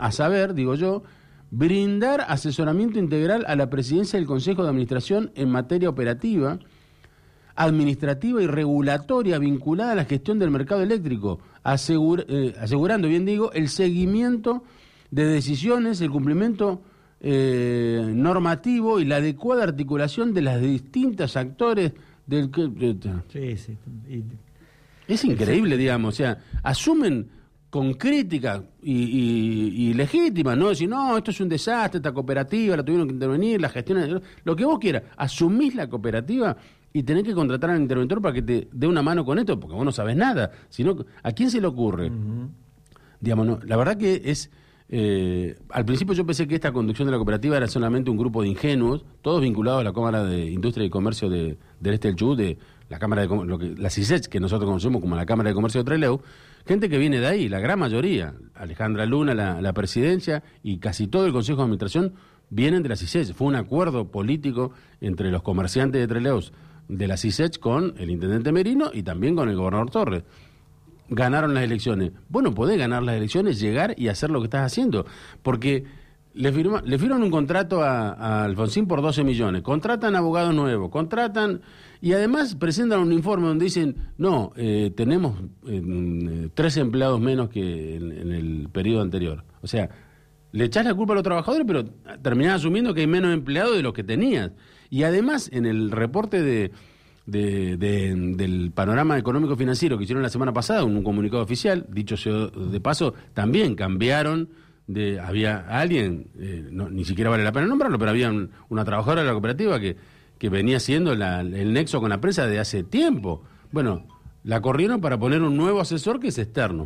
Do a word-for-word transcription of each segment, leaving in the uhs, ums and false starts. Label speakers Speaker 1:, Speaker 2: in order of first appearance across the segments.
Speaker 1: a saber, digo yo, brindar asesoramiento integral a la presidencia del Consejo de Administración en materia operativa, administrativa y regulatoria vinculada a la gestión del mercado eléctrico, asegur, eh, asegurando, bien digo, el seguimiento de decisiones, el cumplimiento eh, normativo y la adecuada articulación de las distintos actores del que...
Speaker 2: Sí, sí. Y,
Speaker 1: es increíble, digamos, o sea, asumen con crítica y, y, y legítima, ¿no? Decir, no, esto es un desastre, esta cooperativa, la tuvieron que intervenir, la gestión, lo que vos quieras, asumís la cooperativa y tenés que contratar al interventor para que te dé una mano con esto, porque vos no sabés nada. Sino, ¿a quién se le ocurre? Uh-huh. Digamos, no, la verdad que es... Eh, al principio yo pensé que esta conducción de la cooperativa era solamente un grupo de ingenuos, todos vinculados a la Cámara de Industria y Comercio de, del Este del Chubut, de la Cámara de lo que, la C I S E C, que nosotros conocemos como la Cámara de Comercio de Trelew, gente que viene de ahí, la gran mayoría, Alejandra Luna, la, la presidencia y casi todo el Consejo de Administración vienen de la C I S E C. Fue un acuerdo político entre los comerciantes de Trelew de la C I S E C con el intendente Merino y también con el gobernador Torres. Ganaron las elecciones. Bueno, podés ganar las elecciones, llegar y hacer lo que estás haciendo. Porque le, firma, le firman un contrato a, a Alfonsín por doce millones, contratan abogados nuevos, contratan y además presentan un informe donde dicen, no, eh, tenemos eh, tres empleados menos que en, en el periodo anterior. O sea, le echás la culpa a los trabajadores, pero terminás asumiendo que hay menos empleados de los que tenías. Y además, en el reporte de... De, de, del panorama económico financiero que hicieron la semana pasada, un, un comunicado oficial, dicho sea de paso, también cambiaron de, había alguien, eh, no, ni siquiera vale la pena nombrarlo, pero había un, una trabajadora de la cooperativa que, que venía siendo la, el nexo con la prensa de hace tiempo. Bueno, la corrieron para poner un nuevo asesor que es externo.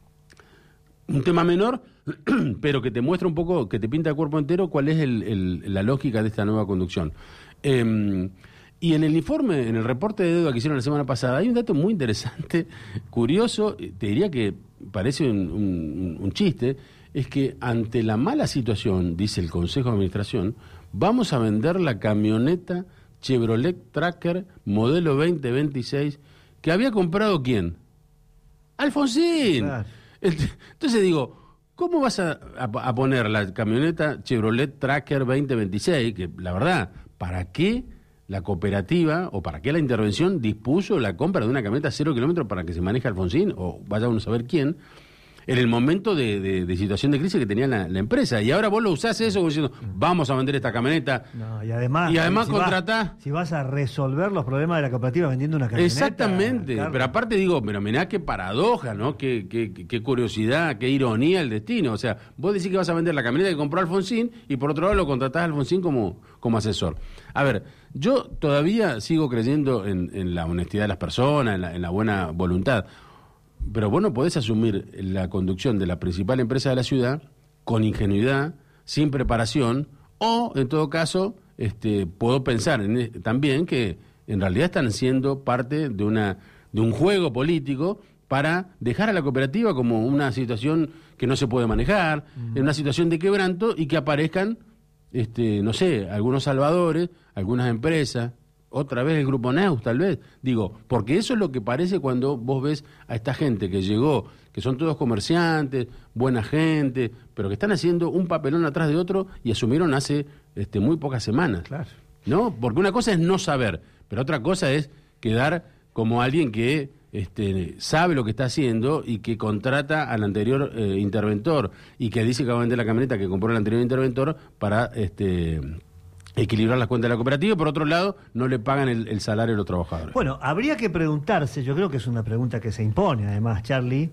Speaker 1: Un tema menor, pero que te muestra un poco, que te pinta el cuerpo entero cuál es el, el, la lógica de esta nueva conducción. Eh, Y en el informe, en el reporte de deuda que hicieron la semana pasada, hay un dato muy interesante, curioso, te diría que parece un, un, un chiste, es que ante la mala situación, dice el Consejo de Administración, vamos a vender la camioneta Chevrolet Tracker modelo veinte veintiséis que había comprado ¿quién? Alfonsín. Claro. Entonces digo, ¿cómo vas a, a, a poner la camioneta Chevrolet Tracker veinte veintiséis? Que la verdad, ¿para qué la cooperativa o para qué la intervención dispuso la compra de una camioneta cero kilómetros para que se maneje Alfonsín o vaya uno a saber quién en el momento de, de, de situación de crisis que tenía la, la empresa? Y ahora vos lo usás eso diciendo, vamos a vender esta camioneta.
Speaker 2: No, y además,
Speaker 1: y además
Speaker 2: si
Speaker 1: contratás.
Speaker 2: Vas, si vas a resolver los problemas de la cooperativa vendiendo una camioneta.
Speaker 1: Exactamente,
Speaker 2: Carlos.
Speaker 1: Pero aparte digo, pero mirá qué paradoja, ¿no? Qué, qué, qué curiosidad, qué ironía el destino. O sea, vos decís que vas a vender la camioneta que compró Alfonsín y por otro lado lo contratás a Alfonsín como, como asesor. A ver, yo todavía sigo creyendo en, en la honestidad de las personas, en la, en la buena voluntad. Pero vos no podés asumir la conducción de la principal empresa de la ciudad con ingenuidad, sin preparación, o en todo caso, este, puedo pensar en, también que en realidad están siendo parte de una de un juego político para dejar a la cooperativa como una situación que no se puede manejar, uh-huh. en una situación de quebranto y que aparezcan, este, no sé, algunos salvadores, algunas empresas. Otra vez el Grupo Neus, tal vez. Digo, porque eso es lo que parece cuando vos ves a esta gente que llegó, que son todos comerciantes, buena gente, pero que están haciendo un papelón atrás de otro y asumieron hace este, muy pocas semanas.
Speaker 2: Claro.
Speaker 1: ¿No? Porque una cosa es no saber, pero otra cosa es quedar como alguien que este, sabe lo que está haciendo y que contrata al anterior eh, interventor y que dice que va a vender la camioneta que compró el anterior interventor para... este equilibrar las cuentas de la cooperativa, y por otro lado, no le pagan el, el salario a los trabajadores.
Speaker 2: Bueno, habría que preguntarse, yo creo que es una pregunta que se impone, además, Charlie,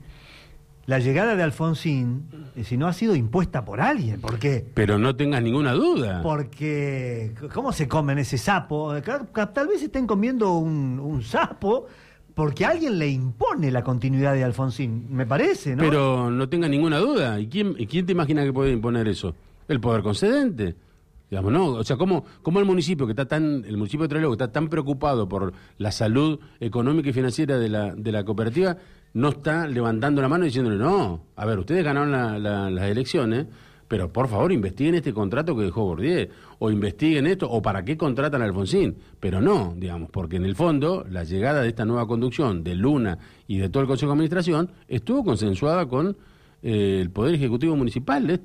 Speaker 2: la llegada de Alfonsín, si no ha sido impuesta por alguien, ¿por qué?
Speaker 1: Pero no tengas ninguna duda.
Speaker 2: Porque, ¿cómo se comen ese sapo? Tal vez estén comiendo un, un sapo porque alguien le impone la continuidad de Alfonsín, me parece, ¿no?
Speaker 1: Pero no tengas ninguna duda. ¿Y quién, y quién te imagina que puede imponer eso? El poder concedente. Digamos, no, o sea, ¿cómo, cómo el municipio que está tan, el municipio de Trelew que está tan preocupado por la salud económica y financiera de la, de la cooperativa, no está levantando la mano y diciéndole, no, a ver, ustedes ganaron la, la, las elecciones, pero por favor investiguen este contrato que dejó Bordier, o investiguen esto, o para qué contratan a Alfonsín, pero no, digamos, porque en el fondo la llegada de esta nueva conducción de Luna y de todo el Consejo de Administración estuvo consensuada con eh, el Poder Ejecutivo Municipal. Esto